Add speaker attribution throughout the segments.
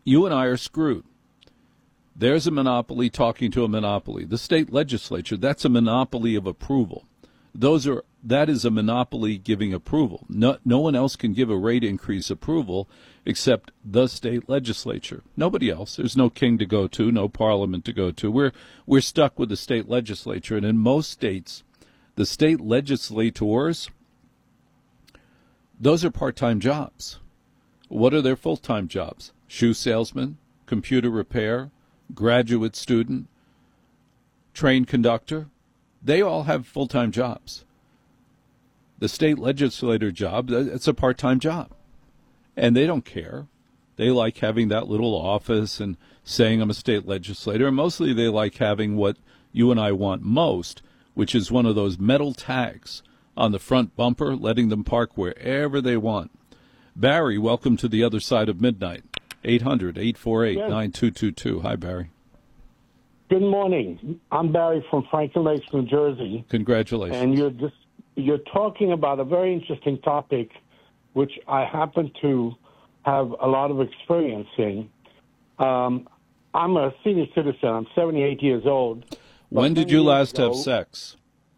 Speaker 1: you and I are screwed. There's a monopoly talking to a monopoly. The state legislature, that's a monopoly of approval. That is a monopoly giving approval. No one else can give a rate increase approval except the state legislature. Nobody else. There's no king to go to, no parliament to go to. We're stuck with the state legislature. And in most states, the state legislators, those are part-time jobs. What are their full-time jobs? Shoe salesman, computer repair, graduate student, train conductor. They all have full-time jobs. The state legislator job, it's a part-time job. And they don't care. They like having that little office and saying I'm a state legislator. And mostly they like having what you and I want most, which is one of those metal tags on the front bumper, letting them park wherever they want. Barry, welcome to the other side of midnight. 800-848-9222. Hi, Barry.
Speaker 2: Good morning. I'm Barry from Franklin Lakes, New Jersey.
Speaker 1: Congratulations.
Speaker 2: And you're talking about a very interesting topic, which I happen to have a lot of experience in. I'm a senior citizen. I'm 78 years old.
Speaker 1: When did you last have sex?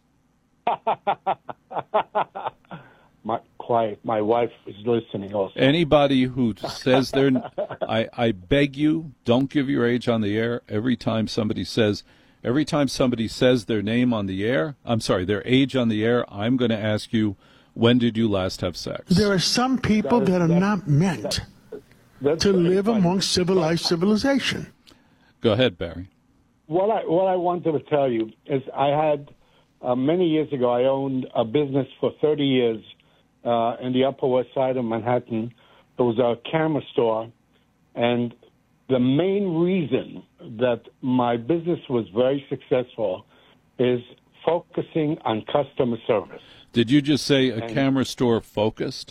Speaker 2: My wife is listening also.
Speaker 1: Anybody who says I beg you, don't give your age on the air. Every time somebody says their name on the air, their age on the air, I'm going to ask you, when did you last have sex?
Speaker 3: There are some people that are not meant to live among civilized civilization.
Speaker 1: Go ahead, Barry.
Speaker 2: What I wanted to tell you is I had, many years ago, I owned a business for 30 years in the Upper West Side of Manhattan. It was a camera store, and the main reason that my business was very successful is focusing on customer service.
Speaker 1: Did you just say a camera store focused?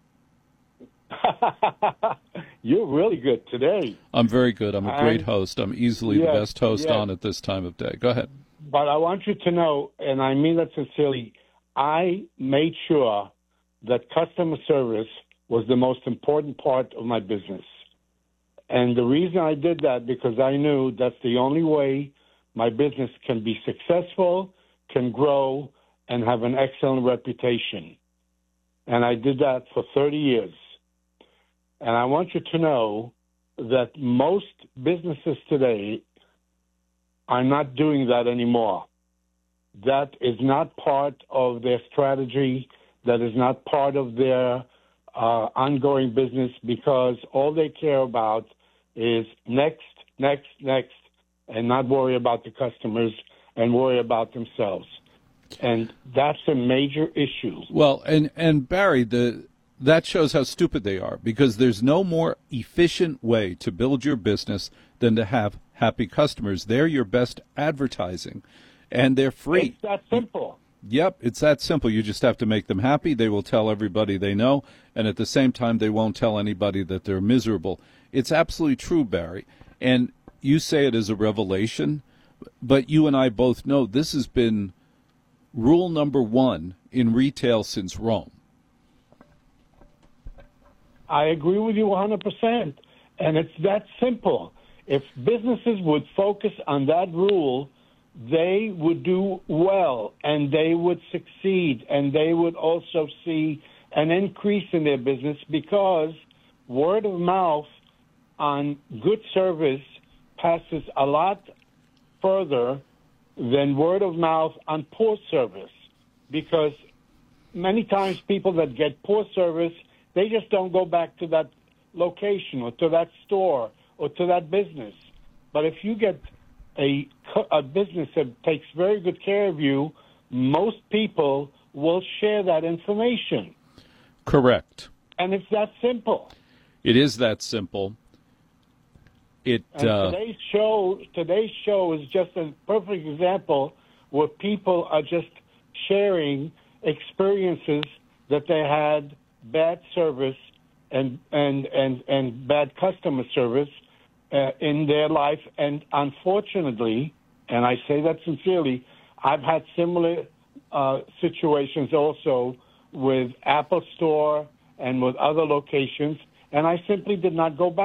Speaker 2: You're really good today.
Speaker 1: I'm very good. I'm a great host. I'm easily the best host on at this time of day. Go ahead.
Speaker 2: But I want you to know, and I mean that sincerely, I made sure that customer service was the most important part of my business. And the reason I did that, because I knew that's the only way my business can be successful, can grow, and have an excellent reputation. And I did that for 30 years. And I want you to know that most businesses today are not doing that anymore. That is not part of their strategy. That is not part of their ongoing business, because all they care about is next, and not worry about the customers and worry about themselves. And that's a major issue.
Speaker 1: Well, and Barry, that shows how stupid they are, because there's no more efficient way to build your business than to have happy customers. They're your best advertising, and they're free.
Speaker 2: It's that simple.
Speaker 1: Yep, it's that simple. You just have to make them happy. They will tell everybody they know, and at the same time, they won't tell anybody that they're miserable. It's absolutely true, Barry. And you say it as a revelation, but you and I both know this has been rule number one in retail since Rome.
Speaker 2: I agree with you 100%. And it's that simple. If businesses would focus on that rule, they would do well, and they would succeed, and they would also see an increase in their business, because word of mouth on good service passes a lot further than word of mouth on poor service, because many times people that get poor service, they just don't go back to that location or to that store or to that business. But if you get a business that takes very good care of you, most people will share that information.
Speaker 1: Correct.
Speaker 2: And it's that simple.
Speaker 1: It is that simple.
Speaker 2: Today's show is just a perfect example where people are just sharing experiences that they had bad service and bad customer service in their life. And unfortunately, and I say that sincerely, I've had similar situations also with Apple Store and with other locations, and I simply did not go back.